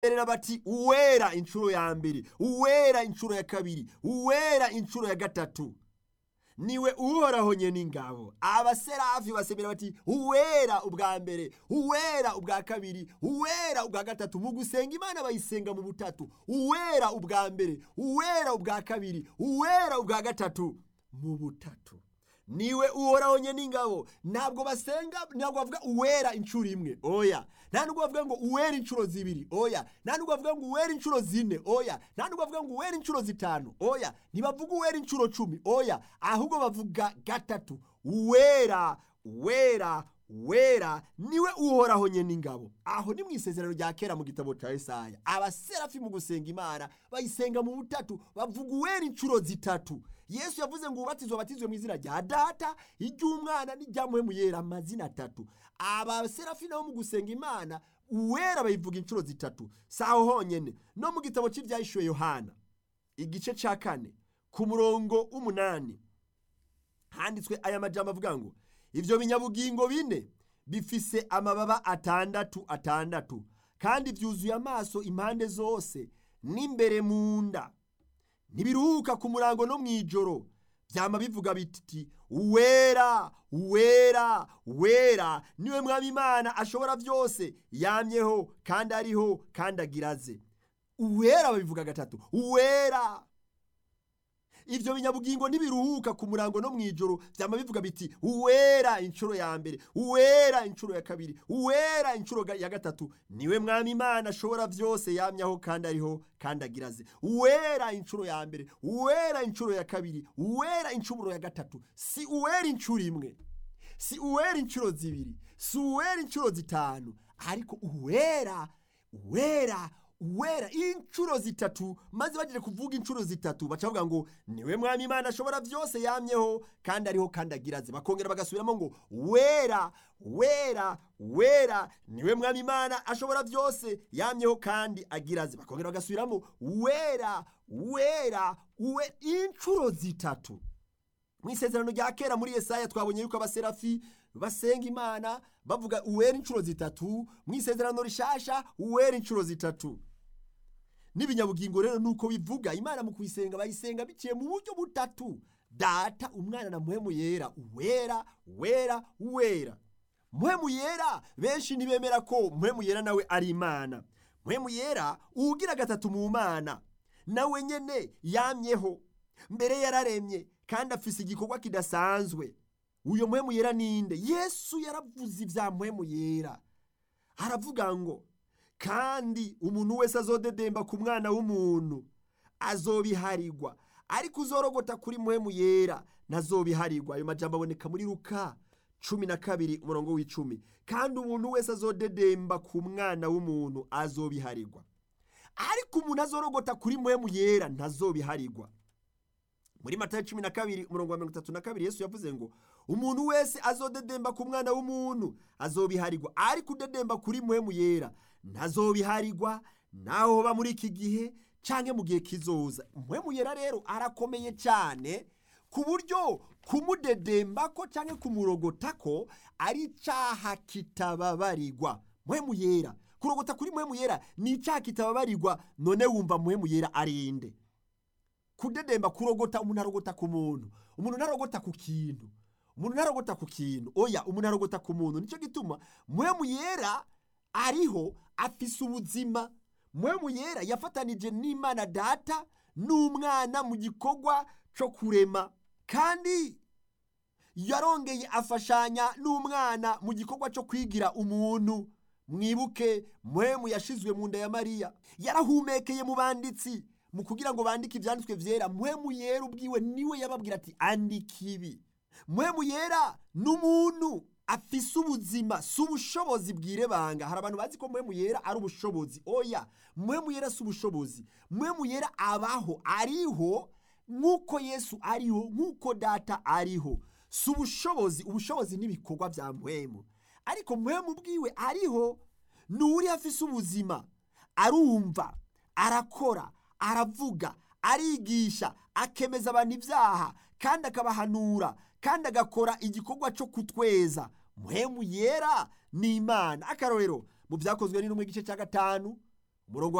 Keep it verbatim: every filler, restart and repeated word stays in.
basemerera bati uwera inshuro ya mbere, uwera inshuro ya kabiri, uwera inshuro ya gatatu. Niwe uhoraho nyene ingabo. Abaserafi basemera bati uwera ubwa mbere, uwera ubwa kabiri, uwera ubwa gatatu. Mu gusenga Imana bayisenga mu butatu: uwera ubwa mbere, uwera ubwa kabiri, uwera ubwa gatatu, mu butatu. Niwe uhoraho nyene ingabo. Ntabwo basenga, ntabwo bavuga uwera inshuro imwe, oya. Nta nubwo bavuga ngo uwera inshuro zibiri, oya. Nta nubwo bavuga ngo uwera inshuro zine, oya. Nta nubwo bavuga ngo uwera inshuro zitanu, oya. Ntibavuga uwera inshuro cumi, oya. Ahubwo bavuga gatatu: uwera, uwera, uwera. Niwe uhoraho nyene ingabo. Aho ni mu isezerano rya kera mu gitabo cya Yesaya. Abaserafi mu gusenga Imana bayisenga mu butatu, bavuga uwera inshuro zitatu. Yesu yavuze ngo ubatizwe batizwe mu izina rya Data, iry'Umwana n'irya Mpwemu Yera, amazina atatu. Abaserafi nabo mu gusenga Imana uwera bayivuga inshuro zitatu. Saho honyene no mu gitabo cy'Ibyahishuwe Yohana igice cya kane ku murongo w'umunani handitswe aya majambo avuga ngo ivyo binyabugingo bine bifise amababa atandatu atandatu, kandi vyuzuye amaso impande zose n'imbere mu nda. Ntibiruhuka ku murango no mw'ijoro, vyama bivuga biti uwera, uwera, uwera niwe Mwami Imana ashobora vyose, yamyeho kandi ariho kandi agiraze. Uwera babivuga gatatu: uwera. Ivyo binyabugingo ntibiruhuka ku murango no mw'ijoro, vyama bivuga biti uwera inshuro ya mbere, uwera inshuro ya kabiri, uwera inshuro ya gatatu. Niwe Mwami Imana ashobora vyose, yamyaho kandi ariho kandi agiraze. Uwera inshuro ya mbere, uwera inshuro ya kabiri, uwera inshuro ya gatatu. Si uwera inshuro imwe, si uwera inshuro zibiri, si uwera inshuro zitanu, ariko uwera, uwera, uwera inshuro zitatu. Maze bagire kuvuga inshuro zitatu baca bavuga ngo niwe Mwami Imana ashobora vyose, yamyeho kandi ariho kandi agiraze. Bakongera bagasubiramo ngo wera, wera, wera niwe Mwami Imana ashobora vyose, yamyeho kandi agiraze. Bakongera bagasubiramo wera, wera, uwe inshuro zitatu. Mu isezerano rya kera muri Yesaya twabonye yuko abaserafi basenga Imana bavuga uwera inshuro zitatu. Mu isezerano rishasha uwera inshuro zitatu. N'ibinyabugingo rero nuko bivuga Imana mu kuyisenga bayisenga biciye mu buryo butatu: Data, Umwana na Mpwemu Yera. Uwera, uwera, uwera. Mpwemu Yera benshi ntibemera ko Mpwemu Yera nawe ari Imana. Mpwemu Yera ugira gatatu mu Mana, nawe nyene yamyeho, mbere yararemye kandi afise igikorwa kidasanzwe. Uyo Mpwemu Yera ninde? Yesu yaravuze ivya Mpwemu Yera, aravuga ngo kandi umuntu wese azodedemba ku Mwana w'umuntu azobiharirwa, ariko uzorogota kuri Mpwemu Yera ntazobiharirwa. Ayo majambo aboneka muri Luka cumi na kabiri umurongo w'icumi. Kandi umuntu wese azodedemba ku Mwana w'umuntu azobiharirwa, ariko umuntu azorogota kuri Mpwemu Yera ntazobiharirwa. Muri Matayo cumi na kabiri umurongo wa mirongo itatu na kabiri Yesu yavuze ngo umuntu wese azodedemba ku Mwana w'umuntu azobiharirwa, ariko udedemba kuri Mpwemu Yera ntazobiharirwa, naho hoba muri iki gihe canke mu gihe kizoza. Mpwemu Yera rero arakomeye cyane ku buryo kumudedembako canke kumurogotako ari icaha kitababarirwa. Mpwemu Yera, kurogota kuri Mpwemu Yera ni icaha kitababarirwa. None wumva Mpwemu Yera arinde? Kudedemba, kurogota, umuntu arogota ku muntu, umuntu ntarogota ku kintu, umuntu ntarogota ku kintu, oya, umuntu arogota ku muntu. Nico gituma Mpwemu Yera ariho, afise ubuzima. Mpwemu Yera yafatanije n'Imana Data n'Umwana mu gikorwa cyo kurema, kandi yarongeye afashanya n'Umwana mu gikorwa cyo kwigira umuntu. Mwibuke Mpwemu yashizwe mu nda ya Mariya, yarahumekeye mu banditsi mu kugira ngo bandike ivyanditswe vyera. Mpwemu Yera ubwiwe niwe yababwira ati andika ibi. Mpwemu Yera n'umuntu afise ubuzima, si ubushobozi bw'irebanga. Hari abantu bazi ko Mpwemu Yera ari ubushobozi. Oya, Mpwemu Yera si ubushobozi. Mpwemu Yera abaho, ariho nk'uko Yesu ariho, nk'uko Data ariho. Si ubushobozi. Ubushobozi n'ibikorwa vya Mpwemu, ariko Mpwemu ubwiwe ariho, nuri afise ubuzima, arumva, arakora, aravuga, arigisha, akemeza abantu ivyaha, kandi akabahanura, kandi agakora igikorwa cyo kutweza. Mpwemu Yera ni Imana. Akarorero mu Vyakozwe n'Intumwa igice cya gatanu umurongo